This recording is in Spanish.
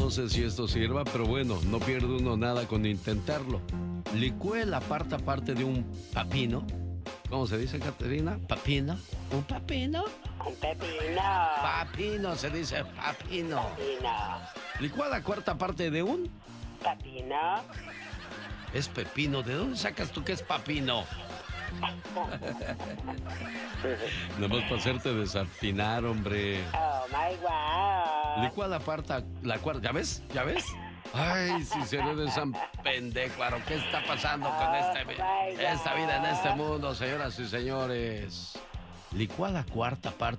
No sé si esto sirva, pero bueno, no pierde uno nada con intentarlo. Licúe la parte aparte de un papino. ¿Cómo se dice, Caterina? ¿Papino? ¿Un papino? Un pepino. Papino, se dice papino. Pepino. Licúa la cuarta parte de un... Pepino. Es pepino. ¿De dónde sacas tú que es papino? Nada más para hacerte desatinar, hombre. Oh my God. Licúa la cuarta... ¿Ya ves? ¿Ya ves? Ay, si se ve de San Pendécuaro, ¿qué está pasando con esta vida en este mundo, señoras y señores? Licúa la cuarta parte